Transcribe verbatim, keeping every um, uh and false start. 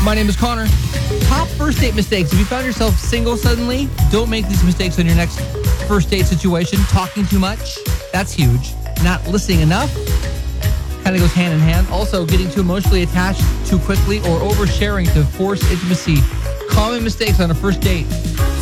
My name is Connor. Top first date mistakes. If you found yourself single suddenly, don't make these mistakes on your next first date situation. Talking too much, that's huge. Not listening enough, kind of goes hand in hand. Also, getting too emotionally attached too quickly or oversharing to force intimacy. Common mistakes on a first date.